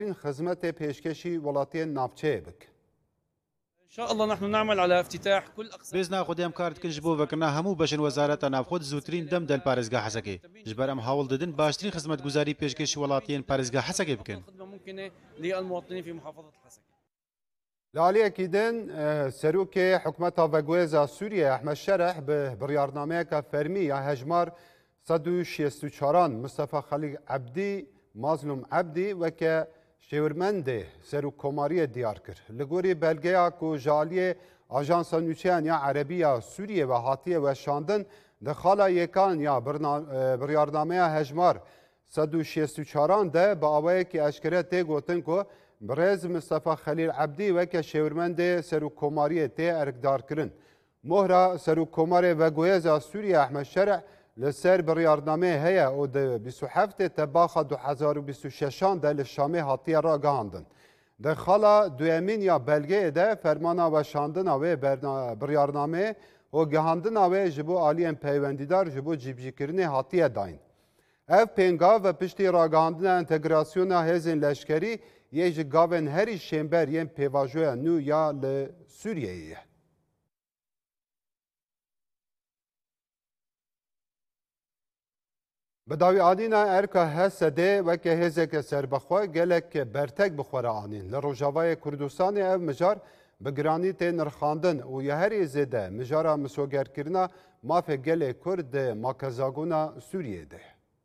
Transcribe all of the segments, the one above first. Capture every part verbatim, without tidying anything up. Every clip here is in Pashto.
خدمت پیشکشی وڵاتیان ناوچەیە بک. إن شاء الله نحن نعمل على افتتاح كل أقسام. بێزنا خودیان کار دکن ji bo vekirina hemû beşên wezareta navxwe zûtirîn dem del parêzgeha Hesekê. Ji ber em hawl didin baştirîn xizmetguzarî pêşkêşî welatiyên parêzgeha Hesekê bikin. لعليكي دين سروكي حكومة فاغويزا سوريا أحمد شرح ببريارناميكا فرمية هجمار صدو شيستو چاران مصطفى خليل عبدي مظلوم عبدي وكا شورمنده سرو كومارية ديار كر لغوري بلغيا كو جالية أجانسا نوچيان يا عربية سوريا وهاتية وشاندن دخالا يكان يا بريارناميكا هجمار صدو شيستو چاران ده بآوائي كي أشكرة تيغوتن كو برز مصطفى خلیل عبدی وکه شورمند سرو کماری تی ارکدار کرن. مهرا سرو کماری و گویزا سوریه احمد شرع لسر بریاردنامه هیا او ده بیست و هفت تباخ دو هزار و بیست و شش ده لشامه هاتیه را گاهاندن. ده خالا دویمین یا بلگه ده فرمانا و شاندن آوه بریاردنامه و گاهاندن آوه جبو آلین پیوندیدار جبو جیبجی کرنه هاتیه داین. اف پینگا و پشتی را گاهاندن انتگراسیون هزین لشکری یه جی گاون هری شنبر ین پیواجویا نو یا لسوریه. بداوی آنینا ارکا هسته و که هزک سربخوا گلک برتک بخوره آنین لروجاوای کردستان او مجار بگرانی تی نرخاندن و یه هری زده مجارا مسوگر کرنا ماف گل کرد ماکزاگونا سوریه ده.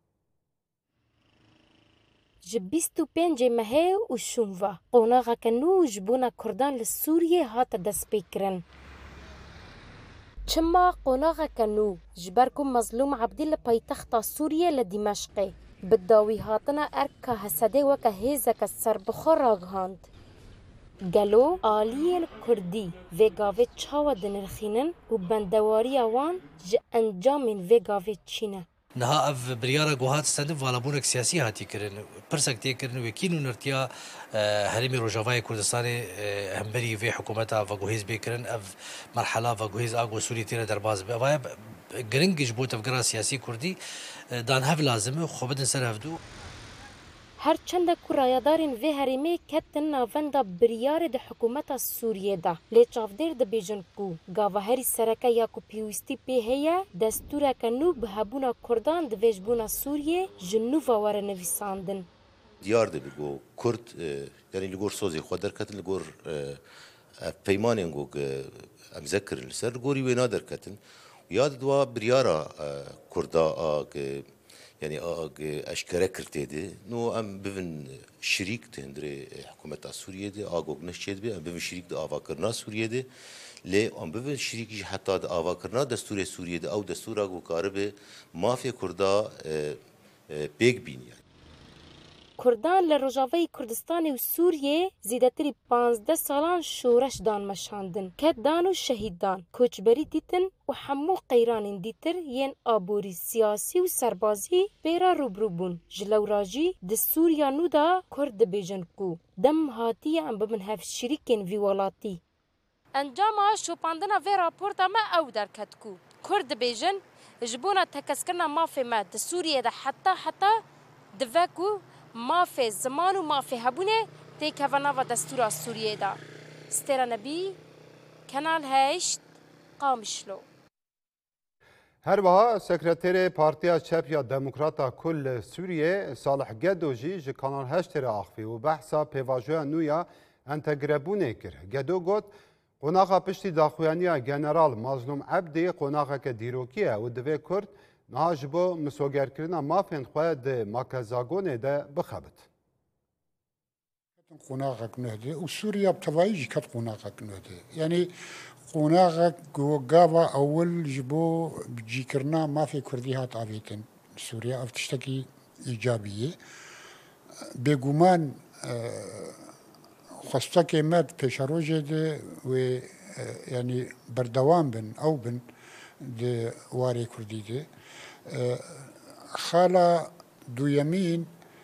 ji bîst û pêncê mehê û şûnva qonaxeke nû ji bûna Kurdan li Sûriyê hate destpêkirin. Çima qonaxeke nû ji ber ku Mezlûm Ebdî li paytexta Sûriyê li Dîmeşqê bi dawî hatina erka Hesedê weke hêzeke serbixwe ragihand. Gelo aliyên Kurdî vê gavê çawa dinirxînin û bendewariya wan ji encamên vê gavê çîne. نها اف بريارة جوهات استهدف ولا بونك سياسي هاتي كرن برسك تي كرن وكينو نرتيا هرمي روجافاي كردستاني همبري في حكومتها فاغوهيز بيكرن اف مرحلة فاغوهيز اغو سوري تيرا درباز بوايا جرينجش بوت افغرا سياسي كردي دان هاف لازم خو بدن سر هفدو هر چند کو رایدارین وی هریمه کتن ناوندا بریار د حکومت سوریه دا لی چافدر د بیجن کو گاوهری سرکه یا کو پیوستی په هيا دستور کنو بهبونا کردان د وجبونا سوریه جنوبا ور نویساندن دیار ده بگو کرد یعنی لگور سوزی خود درکتن لگور پیمانین گو امذکر لسر لگوری وینا درکتن یاد دوا بریارا کردا آگ يعني اشكره كرتيدي نو ام بفن شريك تندري حكومه سوريا دي اغوغ نشيد بي ام بفن شريك دي افاكرنا سوريا دي لي ام بفن شريك حتى افاكرنا دستور سوريا دي او دستور اغو كاربه مافيا كردا بيك بين يعني کردان ل روجاوی کردستان و سوریه زیاتری پانزده سالان شورش دان مشاندن که دان و شهیدان کوچبری دیتن و همو قیران دیتر ین آبوری سیاسی و سربازی پیرا روبرو بون جلوراجی د سوریا نو دا کرد بیجن کو دم هاتی ام بمن هف شریکن وی ولاتی انجام شوپاندنا وی راپورتا ما او درکت کو کرد بیجن جبونا تکسکرنا مافی ما د سوریه دا حتی حتی دفکو مافی زمان و مافی هبونه تیکوانا و دستور سوریه دا سترا نبی کنال هشت قامشلو هر وها سکرتر پارتیا چپ یا دموکراتا کل سوریه صالح گدوجی جی کانال هشت را اخفی و بحثا پیواجویا نویا انتگربونه کر گدو گوت قناقا پشتی داخویانیا جنرال مظلوم عبدی قناقا که دیروکیه و دوی کرد نهاج بو مسوگر کرنا مافین خواه ده ماکزاگونه ده بخبت. قناقا کنهده و سوریا بطوائیجی کت قناقا کنهده یعنی قناقا گاوا اول جبو بجی کرنا مافی کردی هات آویتن سوریا افتشتکی ایجابیه بگومان خواستکی مد پیشاروجه ده و یعنی بردوام بن او بن ده واری کردی ده خالا دو يمين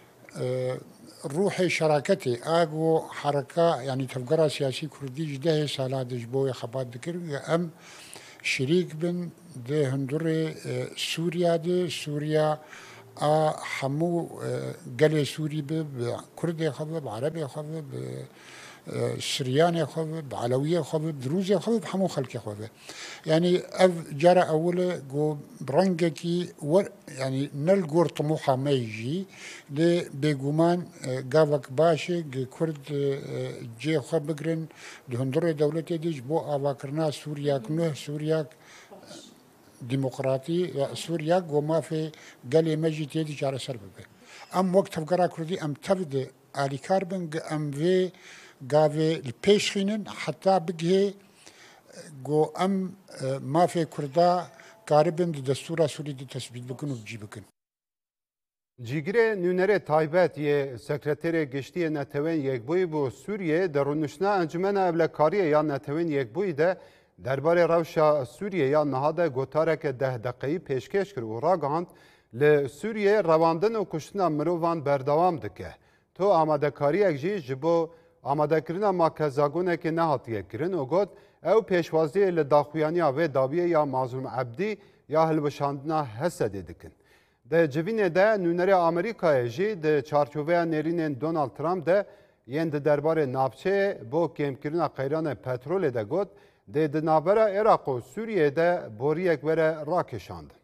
روحي شراكتي اغو حركه يعني تفكر سياسي كردي جده سالات جبوي خبات ذكر ام شريك بن ده هندوري سوريا دي سوريا حمو قال سوري بكردي خذ بعربي خذ سرياني خذ بعلوية خذ دروزي خذ حمو خلقي خذ يعني أف جرى أوله جو برنجكي ور يعني نلقور طموحه ما يجي لبيجومان قافك باشي كرد جي خبقرن لهندرة دولتي ديج بو أواكرنا سوريا كنه سوريا ديمقراطي سوريا وما في قال مجي تيدي جار سربه ام وقت فقرا كردي ام تبدا علي كاربن ام في قافي البيشخينن حتى بقي جو ام ما في كردا قاربن دستور سوري دي تثبيت بكن وجي بكن جیگره نونره تایبت یه سکرتر گشتی نتوین یک بوی بو سوریه در رونشنا انجمن ابلکاریه یا نتوین یک بوی ده درباره روشا سوریه یا نهاده گوتارک ده دقیقی پیشکش کرد و راگاند لسوریه رواندن و کشتن مروان بردوام دکه تو آماده کاری اکجی جبو آماده کرن ما کزاگونه که نهاتیه کرن و گود او پیشوازی لداخویانیا و دابیه یا مازلوم عبدی یا هلوشاندنا حسده دکن. ده جوینه ده نونره آمریکای جی ده چارچوبه نرین دونالد ترامپ ده ین ده درباره نابچه بو کم کرن قیران پترول ده گود ده ده نابره عراق و سوریه ده بوریک وره راکشاند.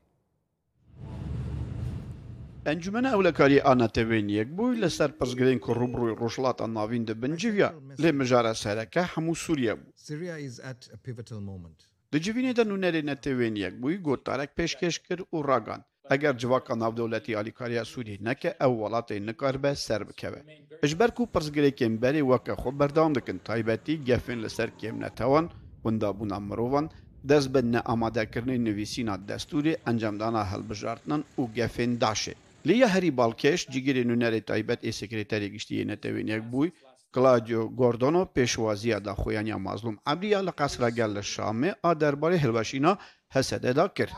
انجمن اولکاری آنا تبین یک بوی لسر پرزگرین که روبروی روشلات ناوین ده بنجویا لی مجاره سرکه همو سوریه بو. ده جوینه ده نونره نتوین یک بوی گوتارک پیشکش کر و راگان. اگر جواکا ناو دولتی آلیکاریا سوریه نکه او ولاتی نکار به سر بکوه. اجبر کو پرزگری کم بری وکه خود بردام دکن تایبتی گفن لسر کم نتوان وندابونا مروان دست به نآماده کرنی نویسینا دستوری انجام دانا هلبجارتنان و گفن داشه. لیا هری بالکش جیگری نونری تایبت ای سکریتری گشتی نتوین یک بوی کلادیو گوردونو پیشوازی دا خویانیا مظلوم عبدیا لقصر گل شامه آ درباره هلوشینا حسده دا کرد.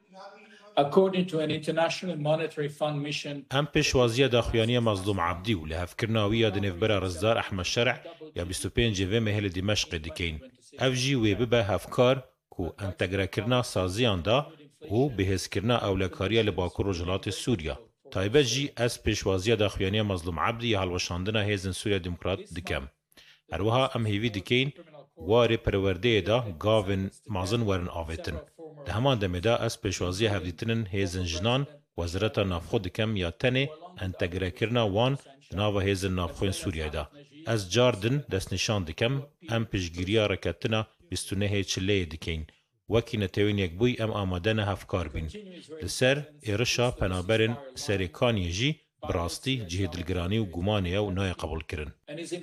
ام پیشوازی داخویانی مظلوم عبدی و لهفکرناوی دنفبرا رزدار احمد شرع یا بیست و پنج و مهل دمشق دکین اف جی وی ببه هفکار کو انتگره کرنا سازیان دا و بهز کرنا اولکاریا لباکور و جلات سوریا تایبه جی از پیشوازی داخویانی مظلوم عبدی یا هلوشاندنا هیزن سوریا دموکرات دکم هروها ام هیوی دکین واره پرورده دا گاون مازن ورن آویتن ده همان دمه دا از پیشوازی هفدیتنن هیزن جنان وزارت نافخو دکم یا تنه انتگره کرنا وان دناو هیزن نافخوین سوریا دا از جاردن دست نشان دکم ام پیشگیریا رکتنا بیست و نه چله دکین وکی نتوین یک بوی ام آمادن هفکار بین لسر ایرشا پنابرن سریکانی جی براستی جه دلگرانی و گمانه و نای قبول کرن.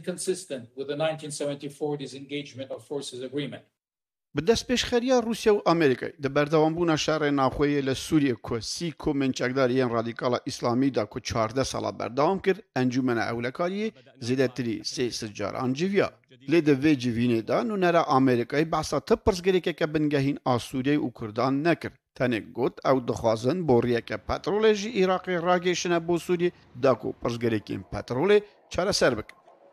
به دست پیشخریا روسیا و امریکا ده بردوامبونا شهر ناخوی لسوریه که سی کو منچکدارین رادیکال اسلامی دا که چهارده سالا بردوام کرد انجمن اولکاری زیده تری سی سجار انجویا. لیده وی جوینه دا نونره امریکای بحثا تب پرزگری که که بنگهین آسوریه و کردان نکر. تنه گوت او دخوازن بوریه که پترول جی ایراقی راگیشنه بو سوریه دا که پرزگری که این پترول چاره سر بکن.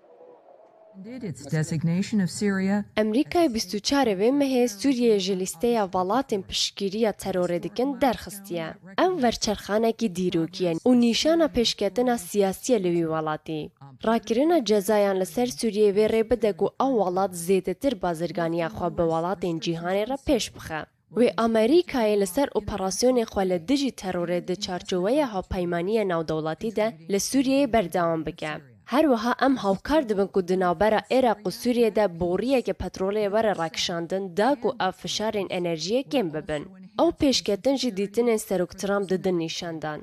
امریکای بیست و چهار و مه سوریه جلیسته والاتین پشگیری ترور دکن درخستیه. ام ورچرخانه کی دیروکیه و نیشان پشکتنا سیاسی لوی والاتی. راکرین جزایان لسر سوریه و ریبده گو او والات زیده تر بازرگانی خواب والاتین جیهانی را پیش بخه. و امریکای لسر اپراسیون خوال دجی ترور ده چارچوه ها پیمانی نو دولتی ده لسوریه بردوام بگه. هر وها ام هاوکار دبن که دنابرا عراق و سوریه ده بوریه که پتروله وره راکشاندن دا که اف فشارین انرژیه کم ببن. او پیشکتن جی دیتن سروکترام ددن نیشاندان.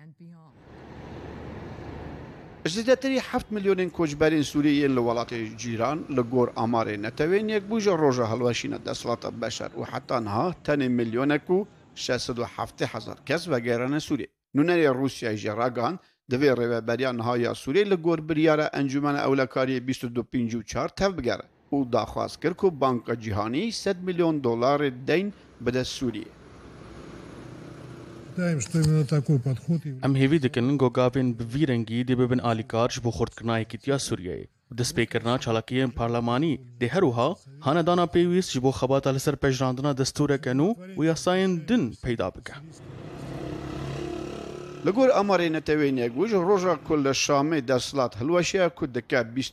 زیده تری هفت میلیون کوچبرین سوریه لولات جیران لگور آمار نتوین یک بوجه روژه هلوشین دستلات بشر و حتی انها تن میلیون کو شصت و هفت هزار کس و گیران سوریه. نونری روسیای جراگان دوی ریوبریان های سوریه لگور بریاره انجمن اولکاری بیست و دو پنج و چهار تف بگره او داخواست کرد که بانک جهانی صد میلیون دلار دین بده سوریه. ام هیوی دکن گوگاوین بویرنگی دی ببن آلیکارش بو خورد کرنای کتیا سوریه دست پی کرنا چالاکیه پارلمانی ده هروها هاندانا پیویس جبو خبات لسر پجراندنا دستور کنو و یاساین دن پیدا بکه. لەگۆر ئەمارێ نەتەوێنێک وژ ڕۆژە کل لە شامێ دەسڵات هەلوەشەیە کو دکە بیست